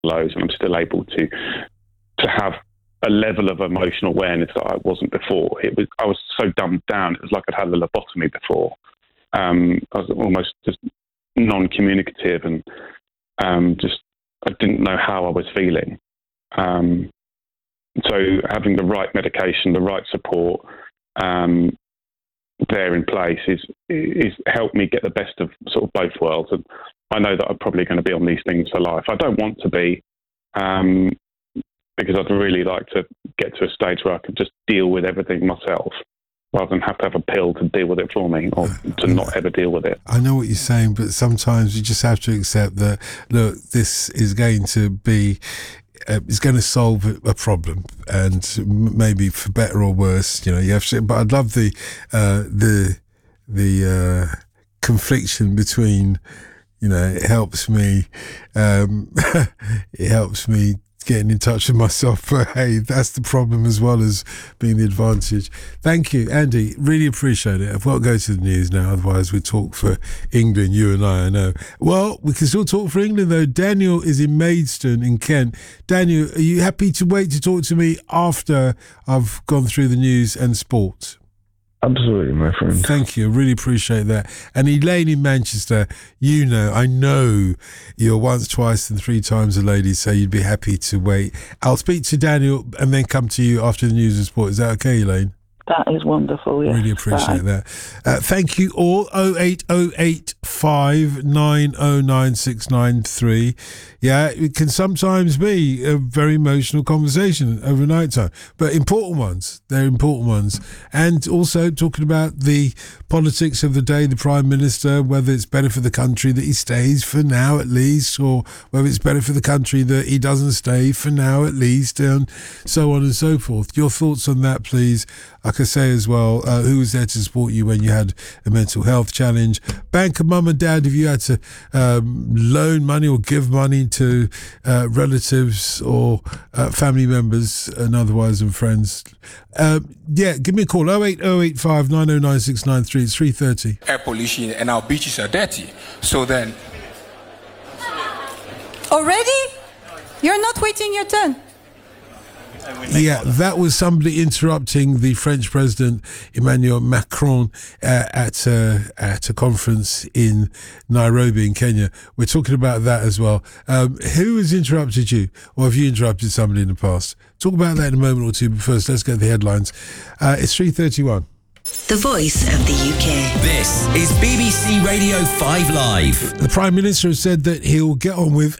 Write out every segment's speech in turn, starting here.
lows, and I'm still able to have a level of emotional awareness that I wasn't before. I was so dumbed down. It was like I'd had a lobotomy before. I was almost just non-communicative, and I didn't know how I was feeling. So having the right medication, the right support there in place is helped me get the best of sort of both worlds. And I know that I'm probably going to be on these things for life. I don't want to be, because I'd really like to get to a stage where I can just deal with everything myself, rather than have to have a pill to deal with it for me, or to not ever deal with it. I know what you're saying, but sometimes you just have to accept that, look, this is going to be, it's going to solve a problem, and maybe for better or worse, you have to. But I love the confliction between, it helps me, getting in touch with myself, but hey, that's the problem as well as being the advantage. Thank you, Andy. Really appreciate it. I've got to go to the news now, otherwise we talk for England, you and I know. Well, we can still talk for England though. Daniel is in Maidstone in Kent. Daniel, are you happy to wait to talk to me after I've gone through the news and sport? Absolutely, my friend. Thank you. I really appreciate that. And Elaine in Manchester, I know you're once, twice and three times a lady, so you'd be happy to wait. I'll speak to Daniel and then come to you after the news and sport. Is that okay, Elaine? That is wonderful, yes. Really appreciate that. Thank you all. 08085 909 693. Yeah, it can sometimes be a very emotional conversation over night time, but important ones. They're important ones. And also talking about the politics of the day, the Prime Minister, whether it's better for the country that he stays for now at least, or whether it's better for the country that he doesn't stay for now at least, and so on and so forth. Your thoughts on that, please. Like I say as well, who was there to support you when you had a mental health challenge? Bank of mum and dad, if you had to loan money or give money to relatives or family members and otherwise and friends. Give me a call, 08085 909 693. It's 3:30. Air pollution and our beaches are dirty. So then... Already? You're not waiting your turn. Yeah, that was somebody interrupting the French President Emmanuel Macron at a conference in Nairobi in Kenya. We're talking about that as well. Who has interrupted you, or have you interrupted somebody in the past? Talk about that in a moment or two, but first let's get the headlines. It's 3:31. The voice of the UK. This is BBC Radio 5 Live. The Prime Minister has said that he'll get on with,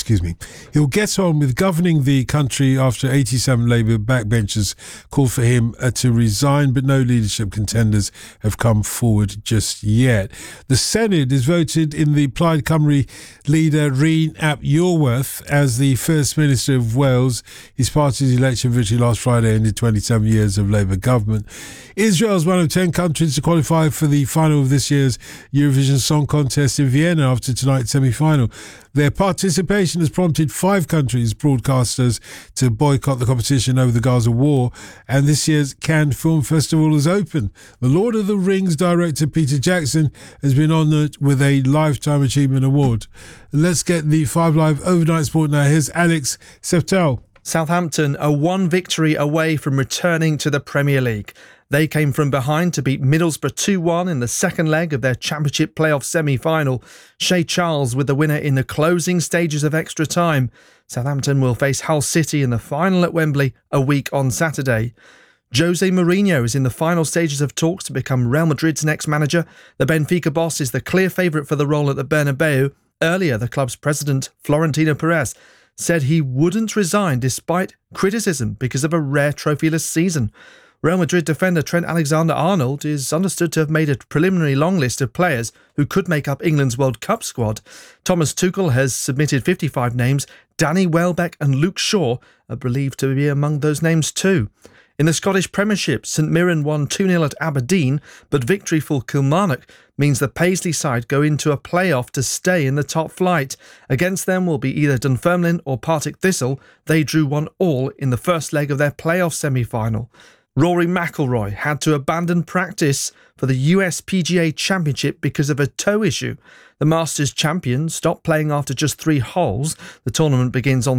he'll get on with governing the country after 87 Labour backbenchers called for him to resign, but no leadership contenders have come forward just yet. The Senedd has voted in the Plaid Cymru leader Rhun ap Iorwerth as the First Minister of Wales. His party's election victory last Friday ended 27 years of Labour government. Israel's one of 10 countries to qualify for the final of this year's Eurovision Song Contest in Vienna after tonight's semi-final. Their participation has prompted 5 countries' broadcasters to boycott the competition over the Gaza war, and this year's Cannes Film Festival is open. The Lord of the Rings director Peter Jackson has been honoured with a Lifetime Achievement Award. Let's get the 5 Live overnight sport now. Here's Alex Seftel. Southampton are 1 victory away from returning to the Premier League. They came from behind to beat Middlesbrough 2-1 in the second leg of their Championship playoff semi-final. Shea Charles with the winner in the closing stages of extra time. Southampton will face Hull City in the final at Wembley a week on Saturday. Jose Mourinho is in the final stages of talks to become Real Madrid's next manager. The Benfica boss is the clear favourite for the role at the Bernabeu. Earlier, the club's president, Florentino Perez, said he wouldn't resign despite criticism because of a rare trophyless season. Real Madrid defender Trent Alexander-Arnold is understood to have made a preliminary long list of players who could make up England's World Cup squad. Thomas Tuchel has submitted 55 names. Danny Welbeck and Luke Shaw are believed to be among those names too. In the Scottish Premiership, St Mirren won 2-0 at Aberdeen, but victory for Kilmarnock means the Paisley side go into a playoff to stay in the top flight. Against them will be either Dunfermline or Partick Thistle. They drew 1-1 in the first leg of their playoff semi-final. Rory McIlroy had to abandon practice for the US PGA Championship because of a toe issue. The Masters champion stopped playing after just 3 holes. The tournament begins on